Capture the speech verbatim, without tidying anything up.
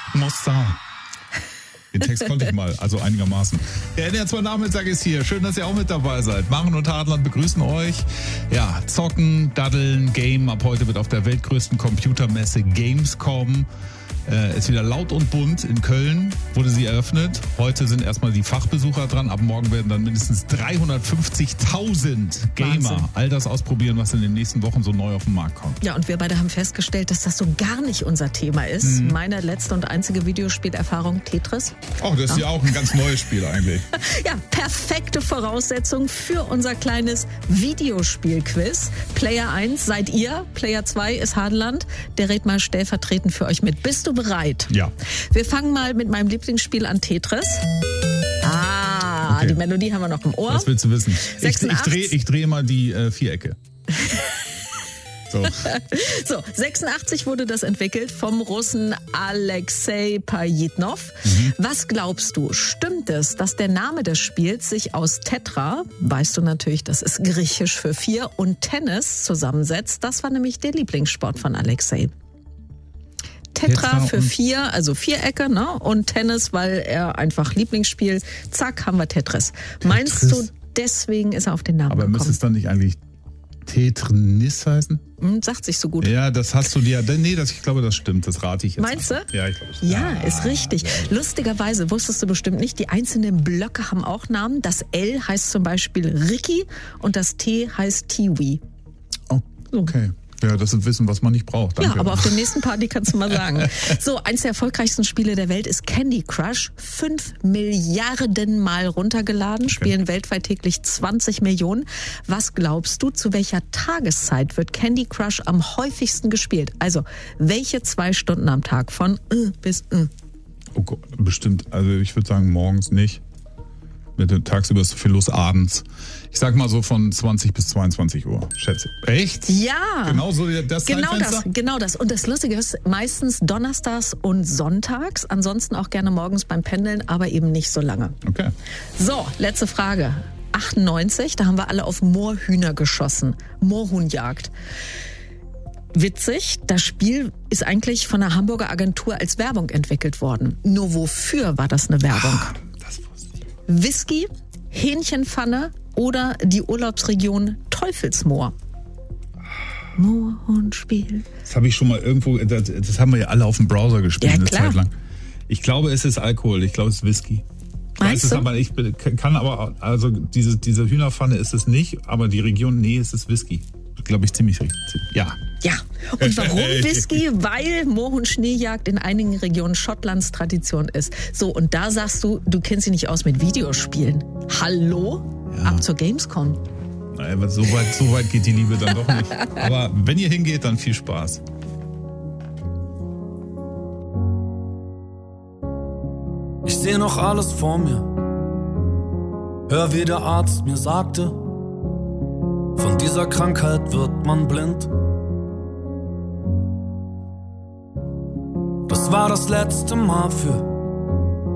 Muss sein. Den Text konnte ich mal, also einigermaßen. Der N D R zwei Nachmittag ist hier. Schön, dass ihr auch mit dabei seid. Maren und Adler begrüßen euch. Ja, zocken, daddeln, game. Ab heute wird auf der weltgrößten Computermesse Gamescom. Äh, ist wieder laut und bunt in Köln, wurde sie eröffnet. Heute sind erstmal die Fachbesucher dran. Ab morgen werden dann mindestens dreihundertfünfzigtausend Gamer Wahnsinn. all das ausprobieren, was in den nächsten Wochen so neu auf den Markt kommt. Ja, und wir beide haben festgestellt, dass das so gar nicht unser Thema ist. Mhm. Meine letzte und einzige Videospielerfahrung Tetris. Ach, das ist ja, ja auch ein ganz neues Spiel eigentlich. Ja, perfekte Voraussetzung für unser kleines Videospielquiz. Player eins seid ihr, Player zwei ist Hadeland. Der redet mal stellvertretend für euch mit. Bist du bereit? Ja. Wir fangen mal mit meinem Lieblingsspiel an, Tetris. Ah, okay. Die Melodie haben wir noch im Ohr. Was willst du wissen? sechsundachtzig Ich, ich drehe ich dreh mal die äh, Vierecke. So. So, sechsundachtzig wurde das entwickelt vom Russen Alexei Pajitnov. Mhm. Was glaubst du, stimmt es, dass der Name des Spiels sich aus Tetra, weißt du natürlich, das ist griechisch für vier, und Tennis zusammensetzt? Das war nämlich der Lieblingssport von Alexei. Tetra, Tetra für vier, also Vierecke, ne? Und Tennis, weil er einfach Lieblingsspiel. Zack, haben wir Tetris. Tetris. Meinst du, deswegen ist er auf den Namen Aber gekommen? Aber müsste es dann nicht eigentlich Tetris heißen? Hm, sagt sich so gut. Ja, das hast du dir. Nee, das, ich glaube, das stimmt. Das rate ich jetzt. Meinst du? Ja, ich glaube. Ja, ja, ist richtig. Lustigerweise wusstest du bestimmt nicht, die einzelnen Blöcke haben auch Namen. Das L heißt zum Beispiel Ricky und das T heißt Tiwi. Oh, okay. Ja, das ist Wissen, was man nicht braucht. Danke. Ja, aber auf der nächsten Party kannst du mal sagen. So, eins der erfolgreichsten Spiele der Welt ist Candy Crush. Fünf Milliarden Mal runtergeladen, okay. Spielen weltweit täglich zwanzig Millionen. Was glaubst du, zu welcher Tageszeit wird Candy Crush am häufigsten gespielt? Also, welche zwei Stunden am Tag von äh bis äh? Oh Gott, bestimmt. Also, ich würde sagen, morgens nicht. Mit dem tagsüber ist so viel los, abends. Ich sag mal so von zwanzig bis zweiundzwanzig Uhr, schätze. Echt? Ja. Genau so das Genau das, genau das. Und das Lustige ist, meistens donnerstags und sonntags. Ansonsten auch gerne morgens beim Pendeln, aber eben nicht so lange. Okay. So, letzte Frage. achtundneunzig, da haben wir alle auf Moorhühner geschossen. Moorhuhnjagd. Witzig, das Spiel ist eigentlich von einer Hamburger Agentur als Werbung entwickelt worden. Nur wofür war das eine Werbung? Ah, das wusste ich. Whisky, Hähnchenpfanne oder die Urlaubsregion Teufelsmoor? Moorhuhnspiel. Das habe ich schon mal irgendwo, das, das haben wir ja alle auf dem Browser gespielt, ja, eine klar. Zeit lang. Ich glaube, es ist Alkohol, ich glaube, es ist Whisky. Ich weiß es aber, ich kann aber, also diese, diese Hühnerpfanne ist es nicht, aber die Region, nee, es ist Whisky. Glaube ich ziemlich richtig. Ja. Ja. Und warum Whisky? Weil Moorhuhn-Schneejagd in einigen Regionen Schottlands Tradition ist. So, und da sagst du, du kennst dich nicht aus mit Videospielen. Hallo? Ja. Ab zur Gamescom. Naja, so weit, so weit geht die Liebe dann doch nicht. Aber wenn ihr hingeht, dann viel Spaß. Ich sehe noch alles vor mir. Hör, wie der Arzt mir sagte, von dieser Krankheit wird man blind. Das war das letzte Mal für